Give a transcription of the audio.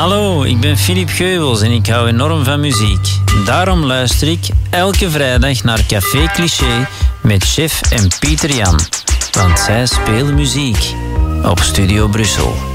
Hallo, ik ben Philip Geubels en ik hou enorm van muziek. Daarom luister ik elke vrijdag naar Café Cliché met Chef en Pieter Jan. Want zij spelen muziek op Studio Brussel.